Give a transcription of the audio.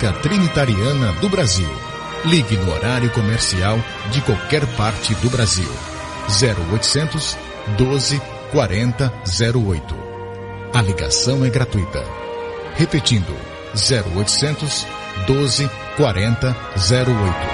Evangélica Trinitariana do Brasil. Ligue no horário comercial de qualquer parte do Brasil. 0800 12 40 08. A ligação é gratuita. Repetindo, 0800 12 40 08.